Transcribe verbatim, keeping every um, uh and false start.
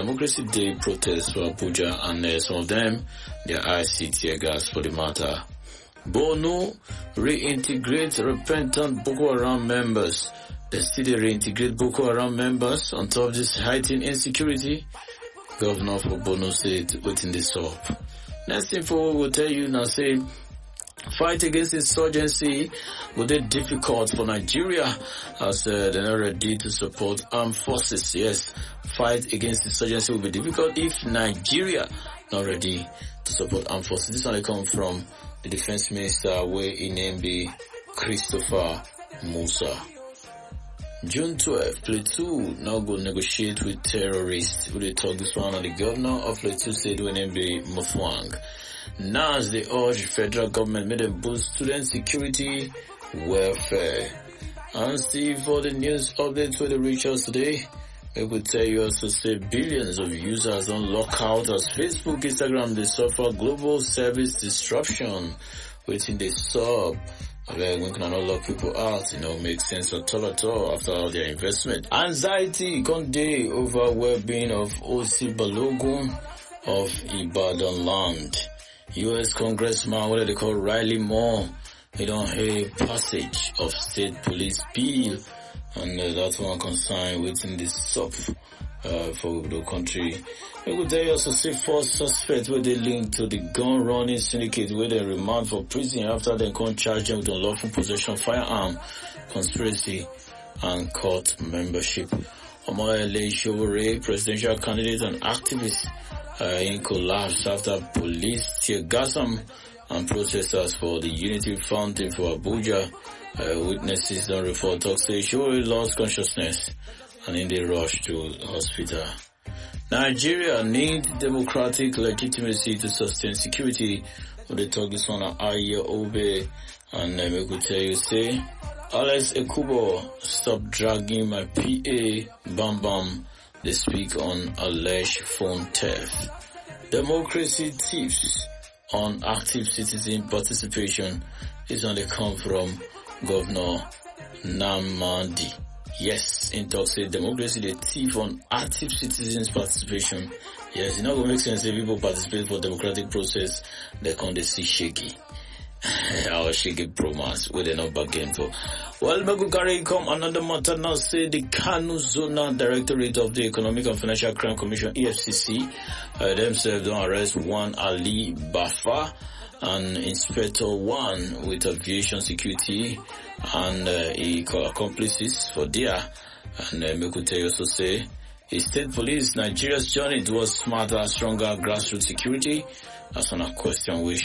Democracy Day protests for Abuja, and uh, some of them, their I C tear gas for the matter. Borno reintegrates repentant Boko Haram members. The city reintegrate Boko Haram members on top of this heightened insecurity. Governor for Borno State waiting this up. Next info will tell you now, say, fight against insurgency will be difficult for Nigeria as uh, they're not ready to support armed forces. Yes, fight against insurgency will be difficult if Nigeria not ready to support armed forces. This one come from the defense minister where in name be Christopher Musa. June twelfth, Plateau now go negotiate with terrorists. Who they talk this one on the governor of Plateau State when name be Mutfwang. Now as they urge federal government made them boost student security welfare. And Steve, for the news updates where they reach us today, we will tell you also say billions of users don't lock out as Facebook, Instagram, they suffer global service disruption. Waiting they sub. Well, we cannot lock people out, you know, make sense at all at all after all their investment. Anxiety gone day over well-being of O C Balogun of Ibadan land. U S Congressman, what do they call Riley Moore, he don't hear passage of state police bill, and uh, that one concern within this sub uh, for the country. We could tell you also say four suspects where they linked to the gun running syndicate where they remand for prison after they can't charge them with unlawful possession of firearm, conspiracy, and court membership. Omoyele Sowore, presidential candidate and activist, uh, in collapse after police tear gas him, and protesters for the Unity Fountain for Abuja. Uh, witnesses don't report talk say Sowore lost consciousness and in the rush to hospital. Nigeria needs democratic legitimacy to sustain security. When they talk this one at Aye Obe, and uh, we could tell you say, Alex Ekubo, stop dragging my P A, bam bam. They speak on alleged phone theft. Democracy tips on active citizen participation is on the come from Governor Namadi. Yes, in talk say democracy, the thief on active citizens participation. Yes, it's not going to make sense if people participate for democratic process, they can't they see shaky. Our shaky promise, where they're not bargain for. Well, Megu carry come another matter now say the Kanu Zonal Directorate of the Economic and Financial Crime Commission, E F C C, uh, themselves don't arrest one Ali Bafa and Inspector One with aviation security and uh, he accomplices for there. And uh, me could tell you also say, the state police, Nigeria's journey towards smarter, stronger grassroots security. That's on a question which